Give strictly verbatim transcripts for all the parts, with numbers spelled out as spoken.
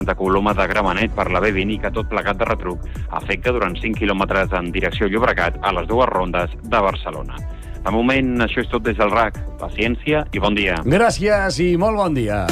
de Coloma de Gramenet per la B vint i que tot plegat de retruc afecta durant cinc quilòmetres en direcció Llobregat a les dues rondes de Barcelona. De moment, això és tot des del R A C. Paciència i bon dia. Gràcies i molt bon dia.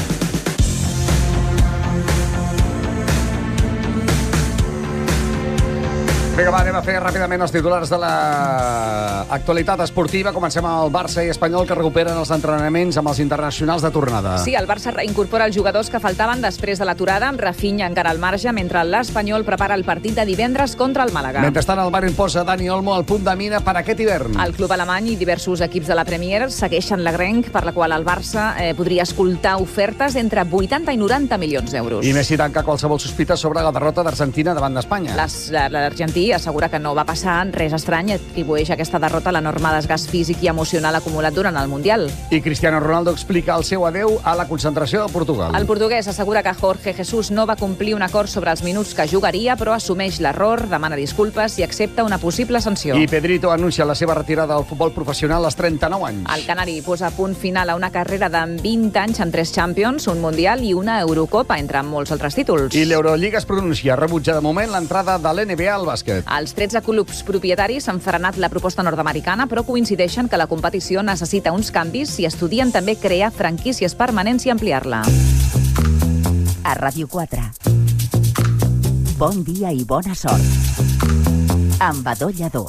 Vinga, va, anem a fer ràpidament els titulars de l'actualitat esportiva. Comencem amb el Barça i Espanyol, que recuperen els entrenaments amb els internacionals de tornada. Sí, el Barça reincorpora els jugadors que faltaven després de l'aturada, amb Rafinha encara al marge, mentre l'Espanyol prepara el partit de divendres contra el Màlaga. Mentrestant, el Bayern posa Dani Olmo al punt de mira per aquest hivern. El club alemany i diversos equips de la Premier segueixen la grenc per la qual el Barça eh, podria escoltar ofertes entre vuitanta i noranta milions d'euros. I Messi tanca qualsevol sospita sobre la derrota d'Argentina davant d'Espanya. L'Argentí assegura que no va passar res estrany, atribueix aquesta derrota a l'enorme desgast físic i emocional acumulat durant el Mundial. I Cristiano Ronaldo explica el seu adeu a la concentració de Portugal. El portuguès assegura que Jorge Jesús no va complir un acord sobre els minuts que jugaria, però assumeix l'error, demana disculpes i accepta una possible sanció. I Pedrito anuncia la seva retirada del futbol professional als trenta-nou anys. El canari posa punt final a una carrera de vint anys en tres Champions, un Mundial i una Eurocopa, entre molts altres títols. I l'Eurolliga es pronuncia, rebutja de moment l'entrada de l'N B A al bàsquet. Els tretze clubs propietaris han frenat la proposta nord-americana, però coincideixen que la competició necessita uns canvis i estudien també crear franquícies permanents i ampliar-la. A Ràdio quatre. Bon dia i bona sort. Amb Adó Lladó.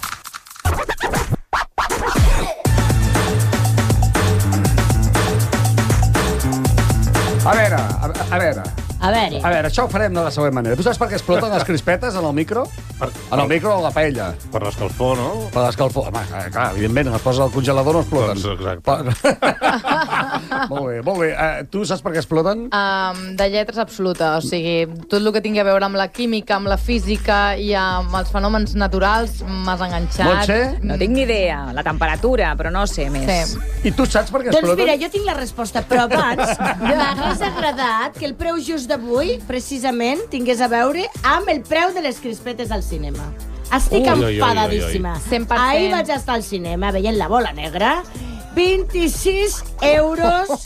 A veure, a, a veure... A veure. A veure, això ho farem de la següent manera. Tu saps per què exploten les crispetes en el micro? Per, en el micro o la paella? Per l'escalfor, no? Per l'escalfor. Home, clar, evidentment, les poses al congelador no exploten. Doncs exacte. Per... molt bé, molt bé. Uh, tu saps per què exploten? Um, de lletres absoluta, o sigui, tot el que tingui a veure amb la química, amb la física i amb els fenòmens naturals m'has enganxat. Pot ser? No tinc ni idea. La temperatura, però no sé més. Sí. I tu saps per què exploten? Doncs mira, jo tinc la resposta, però abans m'hagués agradat que el preu just d'avui, precisament, tingués a veure amb el preu de les crispetes al cinema. Estic Ui, ui, ui, enfadadíssima. ui, ui. cent per cent. Ahir vaig estar al cinema veient La Bola Negra, vint-i-sis euros,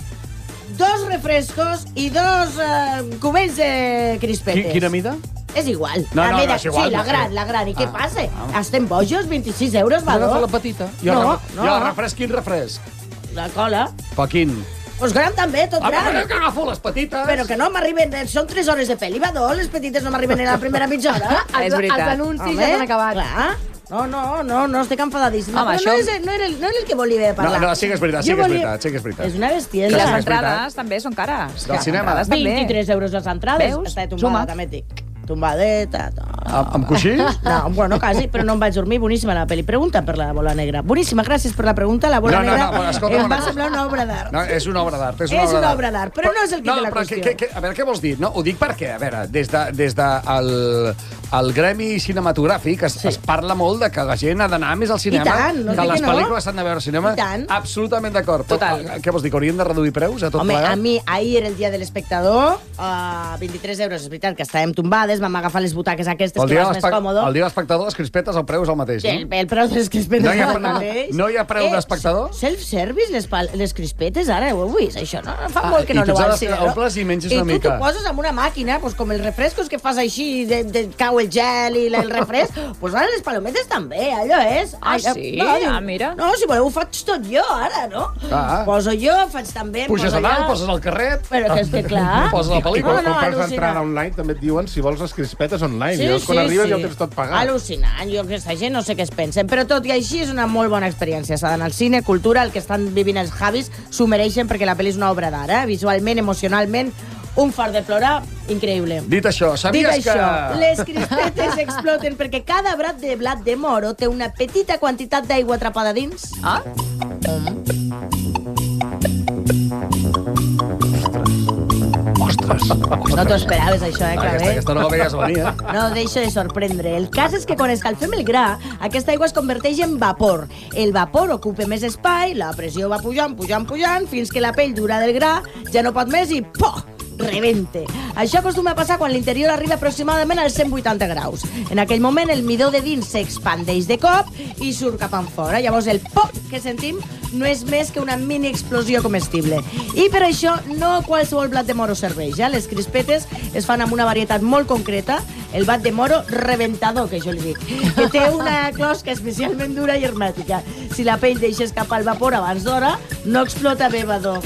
dos refrescos i dos uh, cubells de crispetes. Quina mida? És igual. No, la no, mida, no, és igual, sí, la no sé. gran, la gran. I què Ah, passa? ah. Estem bojos? vint-i-sis euros, va, Agafa no? la petita. I el, No, ref... no. I el refresc, quin refresc? La cola. Pa quin? Pues gran també, tot Ah, gran. però que agafo les petites! Però que no m'arriben, són tres hores de pel·li, va, no? Les petites no m'arriben en la primera mitja hora. És Els, veritat. els anuncis ja s'han acabat. Clar. No, no, no, no, estic enfadadíssima. Home, Però això- no, és, no, era, el- no era el que volia parlar. No, no, sí que és veritat, sí Jo que és volia- veritat, sí que és veritat. És una I bestiesa. les és entrades també són cares. Del Les cinema. entrades també. vint-i-tres euros les entrades. Veus? Està tombada, Suma. també et dic. Tombadeta, tot. Amb, amb coixí? No, bueno, quasi, però no em vaig dormir. Boníssima la pel·li. Pregunta per La Bola Negra. Boníssima, gràcies per la pregunta. La Bola No, no, Negra no, però escolta, em una va cosa. semblar una obra d'art. No, és una obra d'art. És És una una obra obra d'art, però no és el quid no, de la però qüestió. Que, que, a veure, què vols dir? No, ho dic perquè, a veure, des de, des de el, el gremi cinematogràfic es, Sí. es parla molt de que la gent ha d'anar més al cinema, tant, no que dic les que no. pel·lícules s'han de veure al cinema. I tant. Absolutament d'acord. Però, Total. eh, Què vols dir, que haurien de reduir preus a tot Home, plegat? a mi, ahir era el dia de l'espectador, uh, vint-i-tres euros, és veritat que estàvem tombades, vam agafar les butaques aquestes El que dia, vas de més l'espec- còmodo. el dia de l'espectador, les crispetes, el preu és el mateix, El, no? el preu de les crispetes No hi ha- és el mateix. no hi ha preu d'espectador? Self-service, les, pal- les crispetes, ara, ho heu vist, això? No? Fa Ah, molt que i no tu aneu ets a al les cine, omples i menges I una tu mica. t'ho poses amb una màquina, pues, com els refrescos que fas així, de, de, cau el gel i el refresc, pues ara les palometes també, allò és. Ah, Ai, sí? diu, Ah, mira. No, si voleu ho faig tot jo, ara, no? Ah. Poso jo, faig també... Puges poso a dalt, allà. poses el carret... Però que és que clar... Poses la I pel·lícula. quan No, no, compres al·lucinant. l'entrada online també et diuen si vols les crispetes online. Sí, I llavors quan sí, arribes sí. ja ho tens tot pagat. Al·lucinant. Jo, aquesta gent no sé què es pensen. Però tot i així és una molt bona experiència. S'ha d'anar al cine, cultura, el que estan vivint els Javis s'ho mereixen perquè la pel·li és una obra d'art, eh? Visualment, emocionalment, un fart de plorar increïble. Dit això, Dit sabies que... això, les crispetes exploten perquè cada brat de blat de moro té una petita quantitat d'aigua atrapada dins. Ah? Ostres! No t'ho esperaves, això, eh, Aquesta, Clavé? aquesta no la veies venir, eh? No deixo de sorprendre. El cas és que quan escalfem el gra, aquesta aigua es converteix en vapor. El vapor ocupa més espai, la pressió va pujant, pujant, pujant, fins que la pell dura del gra ja no pot més i, poh, rebente. Això acostuma a passar quan l'interior arriba aproximadament als cent vuitanta graus. En aquell moment, el midó de dins s'expandeix de cop i surt cap en fora. Llavors, el pop que sentim no és més que una mini explosió comestible. I per això, no qualsevol blat de moro serveix. Eh? Les crispetes es fan amb una varietat molt concreta, el blat de moro reventador, que jo li dic, que té una closca especialment dura i hermètica. Si la pell deixa escapar el vapor abans d'hora, no explota bebador.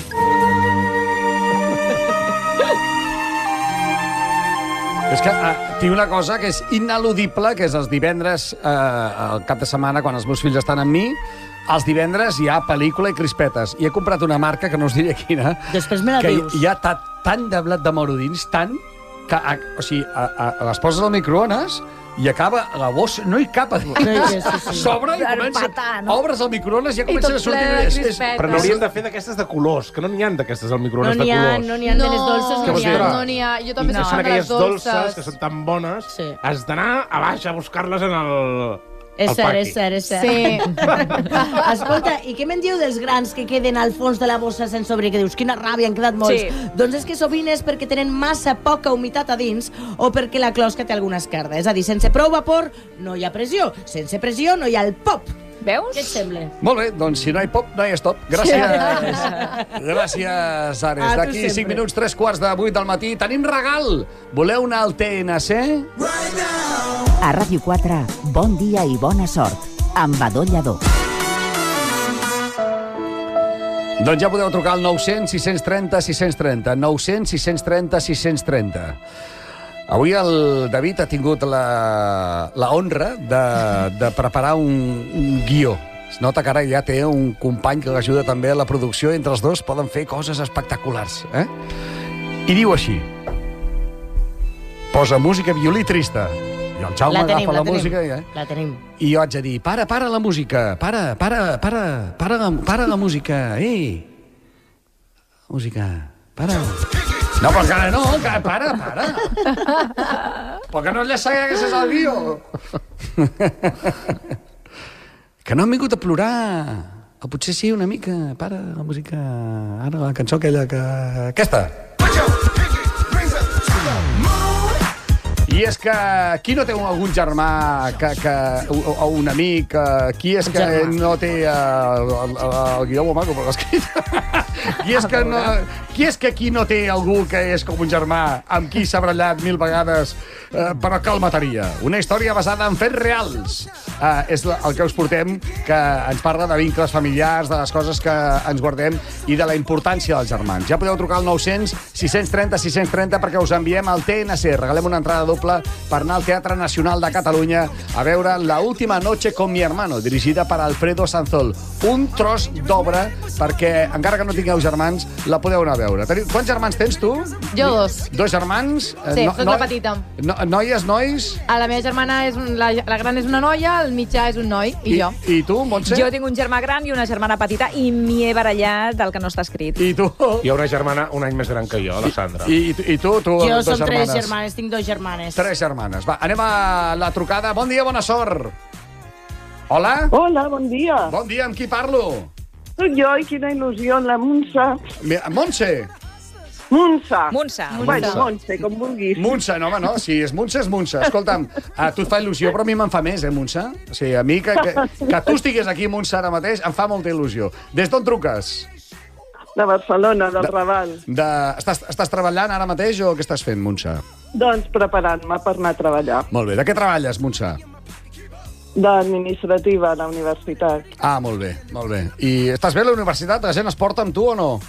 És que uh, tinc una cosa que és ineludible, que és els divendres, uh, al cap de setmana, quan els meus fills estan amb mi, els divendres hi ha pel·lícula i crispetes. I he comprat una marca, que no us diré quina, Després me la que hi, dius. hi ha ta, tant de blat de moro dins, tant, que a, o sigui, a, a, les poses al microones i acaba la bossa, no hi cap a dins. Sí, sí, sí. S'obre i Per comença... patar, no? Obres el microones i ja comencen tot a sortir... ple de és- és- crispetes. Però n'hauríem de fer d'aquestes de colors, que no n'hi ha d'aquestes al No microones de n'hi ha, colors. no n'hi ha de les dolces, no no vols n'hi dir? ha. no n'hi ha. Jo també No, soc són fan de les aquelles dolces dolces. que són tan bones, Sí. has d'anar a baix a buscar-les en el... És el cert, pati. és cert, és cert. Sí. Escolta, i què me'n diu dels grans que queden al fons de la bossa sense obrir? Que dius, quina ràbia, han quedat molts. Sí. Doncs és que sovint és perquè tenen massa poca humitat a dins o perquè la closca té alguna esquerda. És a dir, sense prou vapor no hi ha pressió. Sense pressió no hi ha el pop. Veus? Què et sembla? Molt bé, doncs si no hi ha pop, no hi ha stop. Gràcies. Gràcies, Ares. A tu D'aquí sempre. cinc minuts, tres quarts de vuit del matí, tenim regal. Voleu una al T N C? A Ràdio quatre, bon dia i bona sort. Amb Badó Lladó. Doncs ja podeu trucar al nou cents, sis cents i trenta, sis cents i trenta. nou cents, sis cents i trenta, sis cents i trenta. Avui el David ha tingut la, la honra de, de preparar un, un guió. Es nota que ara ja té un company que l'ajuda també a la producció i entre els dos poden fer coses espectaculars. Eh? I diu així. Posa música violí trista. I el Jaume La tenim, agafa la la, tenim. música i... Eh? La tenim. I jo haig de dir, para, para la música, para, para, para, para, la, para la música, ei. Música, para. No, però encara no, encara, para, para. Per què no ja segueixes el guió? Que no han vingut a plorar. O potser sí, una mica. Para la música. Ara, la cançó aquella que... Aquesta. I és que qui no té un, algun germà que, que, o, o un amic, eh, qui és que germà. no té eh, el, el, el Guillaume Maco per l'escrit? qui, és que no, qui és que aquí no té algú que és com un germà amb qui s'ha brallat mil vegades eh, però que el mataria? Una història basada en fets reals. Eh, és la, el que us portem, que ens parla de vincles familiars, de les coses que ens guardem i de la importància dels germans. Ja podeu trucar al nou cents, sis cents i trenta, sis cents i trenta perquè us enviem al T N C. Regalem una entrada doble per anar al Teatre Nacional de Catalunya a veure La última noche con mi hermano, dirigida per Alfredo Sanzol. Un tros d'obra perquè, encara que no tingueu germans, la podeu anar a veure. Teniu- Quants germans tens, tu? Jo dos. Dos germans? Eh, Sí, soc la petita. No, noies, nois? A la meva germana, és un, la, la gran és una noia, el mitjà és un noi, i, jo. I tu, Montse? Jo tinc un germà gran i una germana petita i m'hi he barallat del que no està escrit. I tu? Hi ha una germana un any més gran que jo, la Sandra. I, i, i tu? tu Jo dos som tres germanes. germanes, tinc dos germanes. Tres germanes. Va, anem a la trucada. Bon dia, bona sort. Hola? Hola, bon dia. Bon dia, amb qui parlo? Soc jo i quina il·lusió, la Montse. Mi- Montse? Montse. Montse. Bueno, Montse, com vulguis. Montse, no, home, no. Si és Montse, és Montse. Escolta'm, a tu et fa il·lusió, però a mi me'n fa més, eh, Montse? O sigui, a mi que, que, que tu estigués aquí, Montse, ara mateix, em fa molta il·lusió. Des d'on truques? De Barcelona, del De- Raval. De... Estàs, estàs treballant ara mateix o què estàs fent, Montse? Doncs preparant-me per anar a treballar. Molt bé. De què treballes, Montse? D'administrativa a la universitat. Ah, molt bé, molt bé. I estàs bé a la universitat? La gent es porta amb tu o no?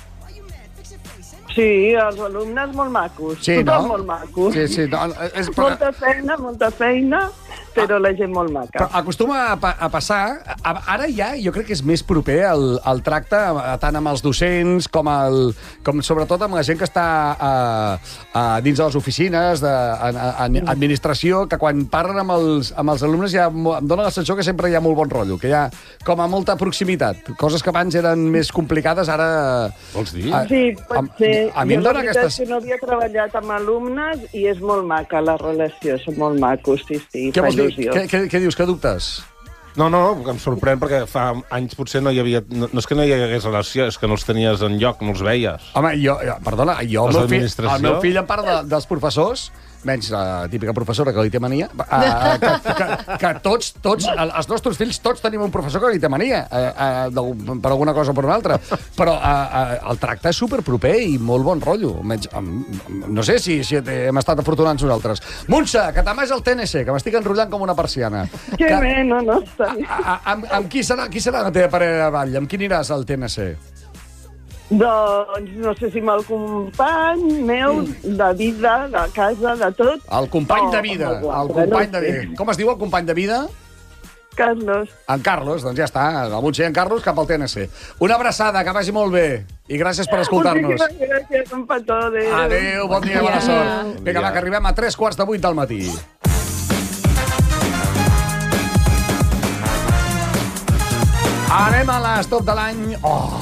Sí, els alumnes molt macos. Sí, Tothom no? molt maco. Sí, sí. No, és, però, Molta feina, molta feina, però la gent molt maca. però acostuma a, pa, a passar... A, ara ja jo crec que és més proper el, el tracte a, tant amb els docents com, el, com sobretot amb la gent que està a, a, dins de les oficines, de, a, a, a administració, que quan parlen amb els, amb els alumnes ja mo- em dóna la sensació que sempre hi ha molt bon rotllo, que hi ha com a molta proximitat. Coses que abans eren més complicades, ara... Vols dir? Ah, Sí, pot a, ser. a mi em Jo la dóna veritat aquestes... és que no havia treballat amb alumnes i és molt maca la relació, són molt macos, sí, sí, Què fa vols dir? il·lusió. Què, què, què dius? Que dubtes? No, no, em sorprèn perquè fa anys potser no hi havia... No, no és que no hi hagués relació, és que no els tenies en lloc, no els veies. Home, jo, perdona, jo, el Els meu, fill, d'administració? el meu fill, en part de, dels professors, menys la típica professora que li té mania, uh, que, que, que tots, tots, els nostres fills, tots tenim un professor que li té mania, uh, uh, per alguna cosa o per una altra, però uh, uh, el tracte és superproper i molt bon rotllo. Menys, um, no sé si, si hem estat afortunats nosaltres. Montse, que també és el T N C, que m'estic enrotllant com una persiana. Que que, bé, no, no, està bé. a, a, amb, amb qui serà, qui serà la teva parella de ball? Amb qui aniràs al T N C? Doncs no sé si amb el company meu, de vida, de casa, de tot. El company Oh, de vida. home, guapo, El company no de sé. vida. Com es diu el company de vida? Carlos. En Carlos, doncs ja està. El Montse i en Carlos cap al T N C. Una abraçada, que vagi molt bé. I gràcies per escoltar-nos. Moltíssimes gràcies, un petó. Adéu. Adéu, bon dia i bona sort. Vinga, va, que arribem a tres quarts de vuit del matí. Anem a l'estop de l'any. Oh,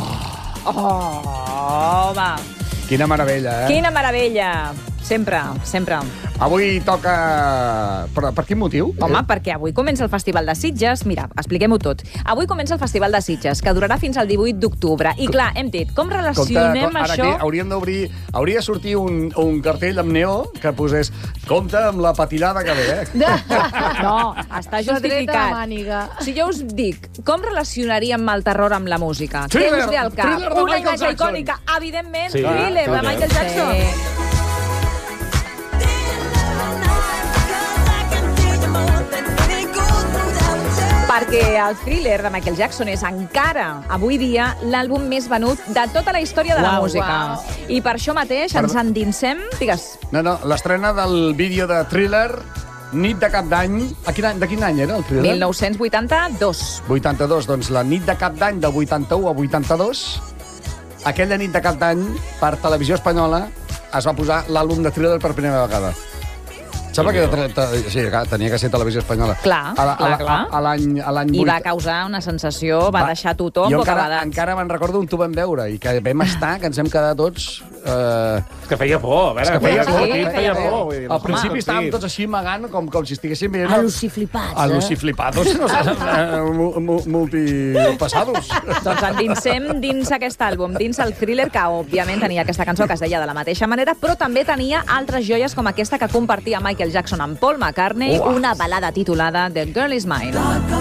Oh, va. quina meravella, eh? Quina meravella. Sempre, sempre. Avui toca... Per, per quin motiu? Home, perquè avui comença el Festival de Sitges. Mira, expliquem-ho tot. Avui comença el Festival de Sitges, que durarà fins al divuit d'octubre. I clar, hem dit, com relacionem Compte, ara això... aquí hauríem d'obrir... Hauria de sortir un, un cartell amb neó que posés compte amb la patillada que ve, eh? No, està S'ha tret de la justificat. màniga. Si jo us dic, com relacionaríem el terror amb la música? Thriller, Què us ve al cap? Thriller de Una Michael imatge Jackson. icònica, evidentment, Sí, Thriller, de Thriller. Michael Jackson. Sí. Perquè el Thriller de Michael Jackson és encara, avui dia, l'àlbum més venut de tota la història de la Uau, música. uau. I per això mateix ens Perdó. endinsem... Digues, No, no, l'estrena del vídeo de Thriller, nit de cap d'any... A quin any, de quin any era el Thriller? mil nou-cents vuitanta-dos. vuitanta-dos, doncs la nit de cap d'any del vuitanta-u a vuitanta-dos, aquella nit de cap d'any, per Televisió Espanyola, es va posar l'àlbum de Thriller per primera vegada. Sembla que era, te- sí, clar, tenia que ser Televisió Espanyola. Clar, a, la- a, clar, la- clar. A l'any a l'any I va vuit- causar una sensació, va, deixar tothom jo encara, bocabadat. encara me'n recordo on t'ho vam veure i que vam estar, que ens hem quedat tots... Eh, És que feia por, a veure, és que feia feia por, por, sí, feia, feia por. por. vull dir, Al principi home, estàvem sí. tots així amagant, com, com si estiguéssim veient... A luciflipats, A eh? luciflipados, no sé, eh, mu- mu- multipassados. Doncs endinsem dins aquest àlbum, dins el Thriller, que òbviament tenia aquesta cançó que es deia de la mateixa manera, però també tenia altres joies com aquesta que compartia Michael Jackson amb Paul McCartney, Uah. una balada titulada The Girl Is Mine.